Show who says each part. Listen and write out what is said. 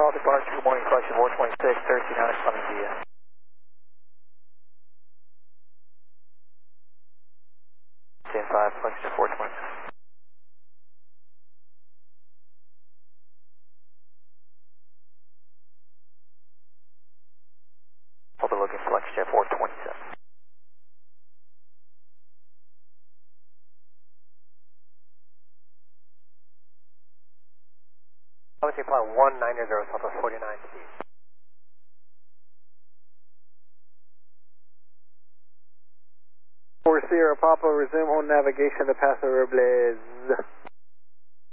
Speaker 1: call departure, good morning, collection 426, 1300 coming to you. Stand 5, collection 426. Overlooking collection 427. Obviously, flight 190, Southwest 49 speed. 4 Sierra Papa, resume on navigation to Paso Robles.